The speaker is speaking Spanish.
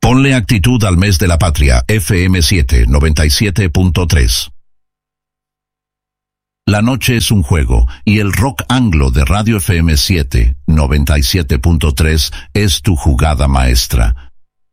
Ponle actitud al mes de la patria, FM7 97.3. La noche es un juego, y el rock anglo de Radio FM7 97.3 es tu jugada maestra.